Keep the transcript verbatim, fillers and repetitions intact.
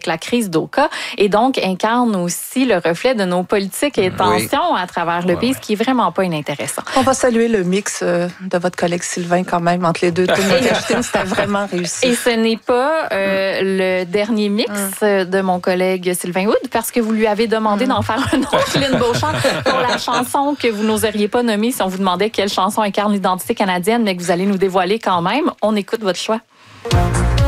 la crise d'Oka et donc incarne aussi le reflet de nos politiques et tensions oui. à travers le ouais, pays, ouais. ce qui est vraiment pas inintéressant. On va saluer le mix de votre collègue Sylvain quand même entre les deux. C'était vraiment réussi. Et ce n'est pas euh, mm. le dernier mix mm. de mon collègue Sylvain Wood parce que vous lui avez demandé mm. d'en faire un autre, Lynn Beauchamp, pour la chanson que vous n'oseriez pas nommer si on vous demandait quelle chanson incarne l'identité canadienne, mais que vous allez nous dévoiler quand même. On écoute votre choix.